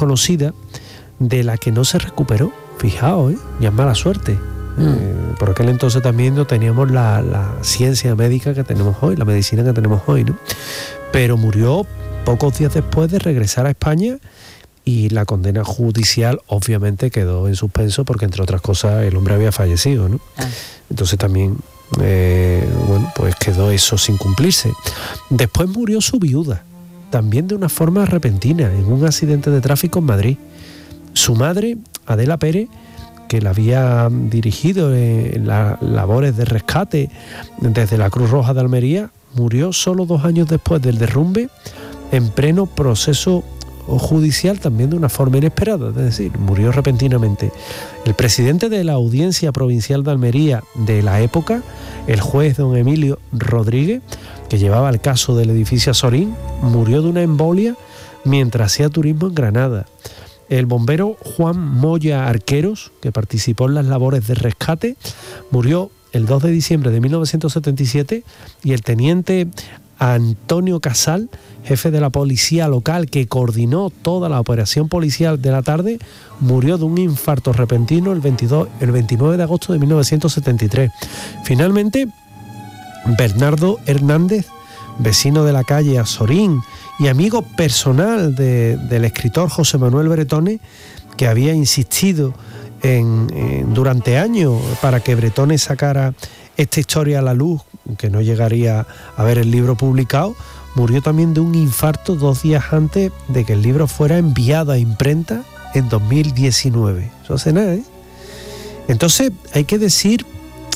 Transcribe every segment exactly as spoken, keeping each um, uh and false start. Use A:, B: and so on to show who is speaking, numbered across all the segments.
A: desconocida de la que no se recuperó. Fijaos, ¿eh? Ya es mala suerte. Mm. Eh, por aquel entonces también no teníamos la, la ciencia médica que tenemos hoy, la medicina que tenemos hoy, ¿no? Pero murió pocos días después de regresar a España y la condena judicial obviamente quedó en suspenso porque, entre otras cosas, el hombre había fallecido, ¿no? Ah. Entonces también, eh, bueno, pues quedó eso sin cumplirse. Después murió su viuda, también de una forma repentina, en un accidente de tráfico en Madrid. Su madre, Adela Pérez, que la había dirigido en las labores de rescate desde la Cruz Roja de Almería, murió solo dos años después del derrumbe, en pleno proceso judicial, también de una forma inesperada, es decir, murió repentinamente. El presidente de la Audiencia Provincial de Almería de la época, el juez don Emilio Rodríguez, que llevaba el caso del edificio Azorín, murió de una embolia mientras hacía turismo en Granada. El bombero Juan Moya Arqueros, que participó en las labores de rescate, murió el dos de diciembre de mil novecientos setenta y siete, y el teniente Antonio Casal, jefe de la policía local que coordinó toda la operación policial de la tarde, murió de un infarto repentino el, veintidós, el veintinueve de agosto de mil novecientos setenta y tres. Finalmente, Bernardo Hernández, vecino de la calle Azorín y amigo personal de, del escritor José Manuel Bretone, que había insistido en, en, durante años para que Bretone sacara esta historia a la luz, que no llegaría a ver el libro publicado, murió también de un infarto dos días antes de que el libro fuera enviado a imprenta en dos mil diecinueve. Eso hace nada, ¿eh? Entonces hay que decir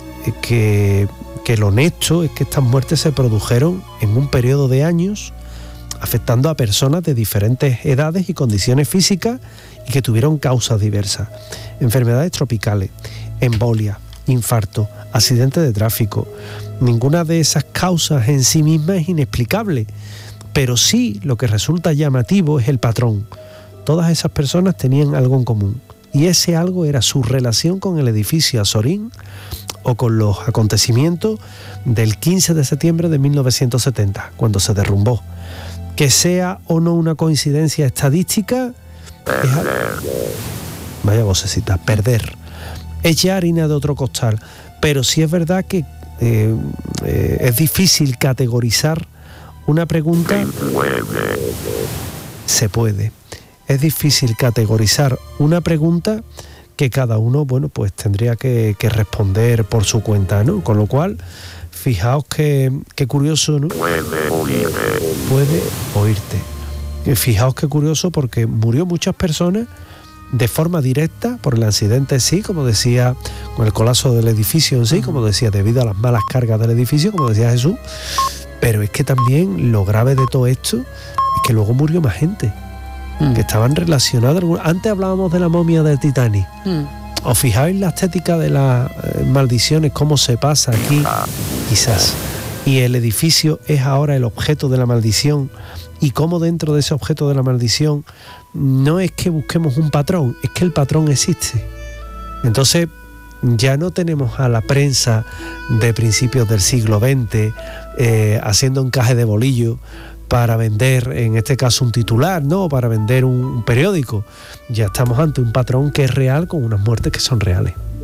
A: que, que lo honesto es que estas muertes se produjeron en un periodo de años, afectando a personas de diferentes edades y condiciones físicas y que tuvieron causas diversas. Enfermedades tropicales, embolia, infarto, accidente de tráfico. Ninguna de esas causas en sí misma es inexplicable, pero sí lo que resulta llamativo es el patrón. Todas esas personas tenían algo en común, y ese algo era su relación con el edificio Azorín o con los acontecimientos del quince de septiembre de mil novecientos setenta, cuando se derrumbó. Que sea o no una coincidencia estadística, es a... vaya vocecita, perder. Es ya harina de otro costal, pero sí es verdad que eh, eh, es difícil categorizar una pregunta. Se puede. Es difícil categorizar una pregunta que cada uno, bueno, pues tendría que, que responder por su cuenta, ¿no? Con lo cual, fijaos que, que curioso, ¿no? Puede oírte. Puede oírte. Fijaos qué curioso, porque murió muchas personas de forma directa por el accidente en sí, como decía, con el colapso del edificio en sí, como decía, debido a las malas cargas del edificio, como decía Jesús. Pero es que también lo grave de todo esto es que luego murió más gente, mm. que estaban relacionadas. Antes hablábamos de la momia del Titanic. Mm. ¿Os fijáis la estética de las eh, maldiciones, cómo se pasa aquí? Quizás. Y el edificio es ahora el objeto de la maldición. Y cómo dentro de ese objeto de la maldición no es que busquemos un patrón, es que el patrón existe. Entonces ya no tenemos a la prensa de principios del siglo veinte eh, haciendo encaje de bolillo para vender, en este caso, un titular, ¿no? Para vender un, un periódico. Ya estamos ante un patrón que es real, con unas muertes que son reales.